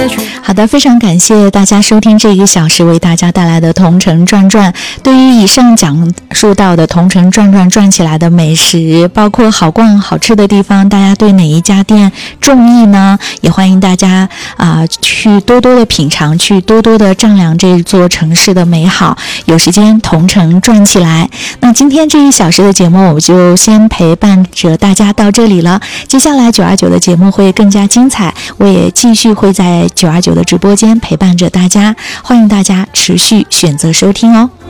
好的，非常感谢大家收听这1个小时为大家带来的同城转转。对于以上讲述到的同城转转转起来的美食，包括好逛好吃的地方，大家对哪一家店中意呢？也欢迎大家去多多的品尝，去多多的丈量这座城市的美好。有时间同城转起来。那今天这1小时的节目我就先陪伴着大家到这里了，接下来929的节目会更加精彩，我也继续会在929的直播间陪伴着大家，欢迎大家持续选择收听哦。